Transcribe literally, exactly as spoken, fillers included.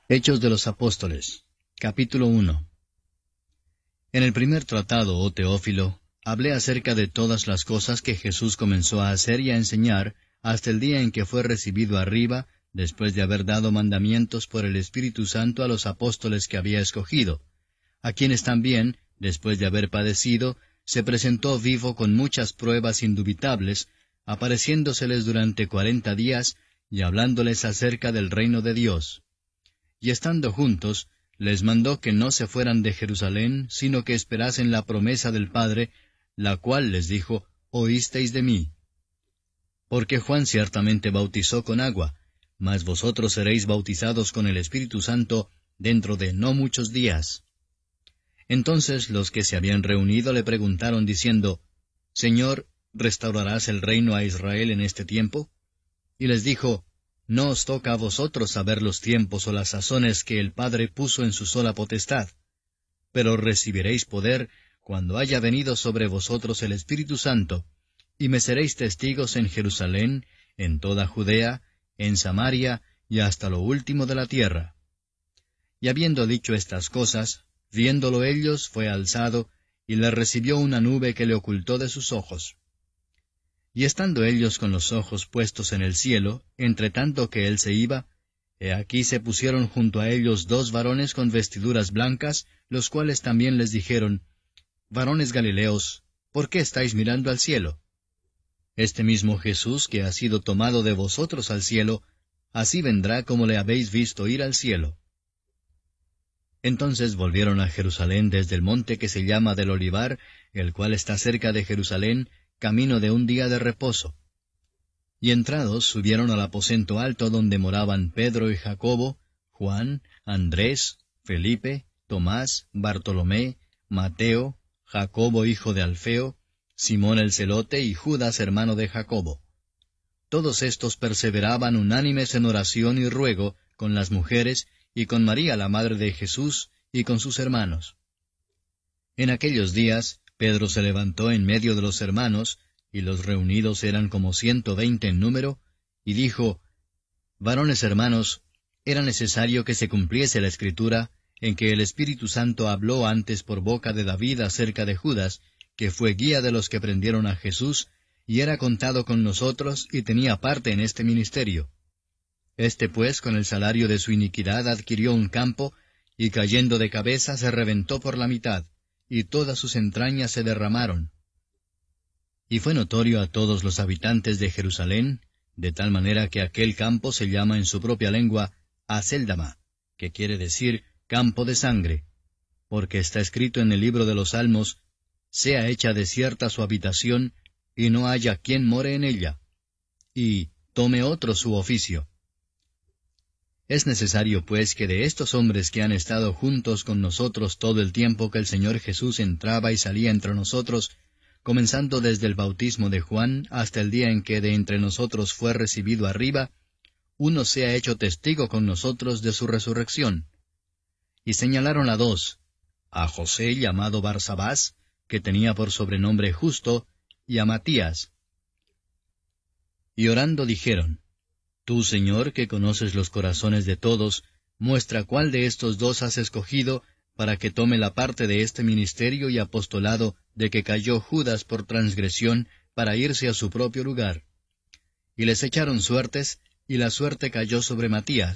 Hechos de los Apóstoles, capítulo uno. En el primer tratado, oh Teófilo, hablé acerca de todas las cosas que Jesús comenzó a hacer y a enseñar hasta el día en que fue recibido arriba, después de haber dado mandamientos por el Espíritu Santo a los apóstoles que había escogido, a quienes también, después de haber padecido, se presentó vivo con muchas pruebas indubitables, apareciéndoseles durante cuarenta días y hablándoles acerca del reino de Dios. Y estando juntos, les mandó que no se fueran de Jerusalén, sino que esperasen la promesa del Padre, la cual les dijo, oísteis de mí. Porque Juan ciertamente bautizó con agua, mas vosotros seréis bautizados con el Espíritu Santo dentro de no muchos días. Entonces los que se habían reunido le preguntaron diciendo, Señor, ¿restaurarás el reino a Israel en este tiempo? Y les dijo, No os toca a vosotros saber los tiempos o las sazones que el Padre puso en su sola potestad, pero recibiréis poder cuando haya venido sobre vosotros el Espíritu Santo, y me seréis testigos en Jerusalén, en toda Judea, en Samaria, y hasta lo último de la tierra. Y habiendo dicho estas cosas, viéndolo ellos, fue alzado, y le recibió una nube que le ocultó de sus ojos. Y estando ellos con los ojos puestos en el cielo, entre tanto que él se iba, he aquí se pusieron junto a ellos dos varones con vestiduras blancas, los cuales también les dijeron, Varones Galileos, ¿por qué estáis mirando al cielo? Este mismo Jesús que ha sido tomado de vosotros al cielo, así vendrá como le habéis visto ir al cielo. Entonces volvieron a Jerusalén desde el monte que se llama del Olivar, el cual está cerca de Jerusalén, camino de un día de reposo. Y entrados subieron al aposento alto donde moraban Pedro y Jacobo, Juan, Andrés, Felipe, Tomás, Bartolomé, Mateo, Jacobo hijo de Alfeo, Simón el celote y Judas hermano de Jacobo. Todos estos perseveraban unánimes en oración y ruego con las mujeres y con María la madre de Jesús y con sus hermanos. En aquellos días, Pedro se levantó en medio de los hermanos, y los reunidos eran como ciento veinte en número, y dijo, Varones hermanos, era necesario que se cumpliese la Escritura, en que el Espíritu Santo habló antes por boca de David acerca de Judas, que fue guía de los que prendieron a Jesús, y era contado con nosotros, y tenía parte en este ministerio. Este pues con el salario de su iniquidad adquirió un campo, y cayendo de cabeza se reventó por la mitad, y todas sus entrañas se derramaron. Y fue notorio a todos los habitantes de Jerusalén, de tal manera que aquel campo se llama en su propia lengua Aceldama, que quiere decir campo de sangre, porque está escrito en el libro de los Salmos, sea hecha desierta su habitación, y no haya quien more en ella, y tome otro su oficio. Es necesario, pues, que de estos hombres que han estado juntos con nosotros todo el tiempo que el Señor Jesús entraba y salía entre nosotros, comenzando desde el bautismo de Juan hasta el día en que de entre nosotros fue recibido arriba, uno sea hecho testigo con nosotros de su resurrección. Y señalaron a dos, a José llamado Barsabás, que tenía por sobrenombre Justo, y a Matías. Y orando dijeron, Tú, Señor, que conoces los corazones de todos, muestra cuál de estos dos has escogido, para que tome la parte de este ministerio y apostolado de que cayó Judas por transgresión, para irse a su propio lugar. Y les echaron suertes, y la suerte cayó sobre Matías,